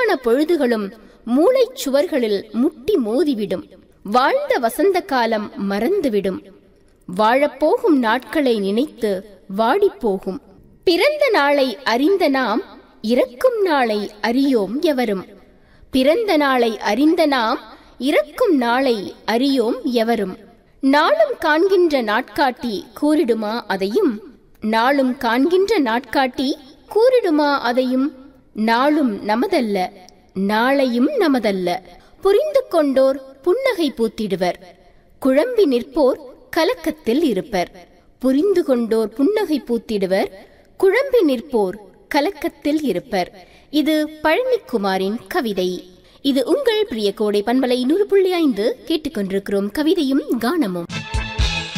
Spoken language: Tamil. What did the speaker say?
வயதான பொழுதுகளும் மூளைச் சுவர்களில் முட்டி மோதிவிடும். வாழ்ந்த வசந்த காலம் மறந்துவிடும். வாழப்போகும் நாட்களை நினைத்து வாடிப்போகும். பிறந்த நாளை அறிந்த நாம் இறக்கும் நாளை அறியோம் எவரும். பிறந்த நாளை அறிந்த நாம் இறக்கும் நாளை அறியோம் எவரும். நாளும் காண்கின்ற நாட்காட்டி கூறிடுமா அதையும்? நாளும் காண்கின்ற நாட்காட்டி கூறிடுமா அதையும்? நாளும் நமதல்ல, நாளையும் நமதல்ல. புரிந்து கொண்டோர் புன்னகை பூத்திடுவர். குழம்பி நிற்போர் கலக்கத்தில் இருப்பர். புரிந்து கொண்டோர் புன்னகை பூத்திடுவர். குழம்பி நிற்போர் கலக்கத்தில் இருப்பர். இது பழனிக்குமாரின் கவிதை. இது உங்கள் பிரிய கோடை பண்பலை 100.5 கேட்டுக்கொண்டிருக்கிறோம். கவிதையும் கானமும்.